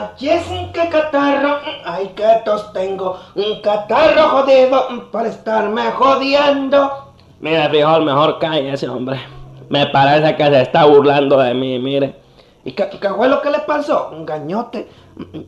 Jessy, qué catarro. Ay, qué tos tengo. Un catarro jodido para estarme jodiendo. Mire, frijol, mejor cállese, hombre. Me parece que se está burlando de mí, mire. ¿Y qué fue lo que le pasó? Un gañote.